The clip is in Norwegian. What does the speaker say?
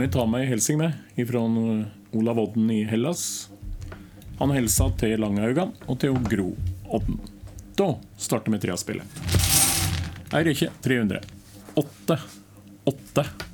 Vi tar med en helsing med fra Olav Odden i Hellas. Han helsa til Langhaugan og til Gro Odden. Da starter vi triaspillet. Ei rekke 300. 8.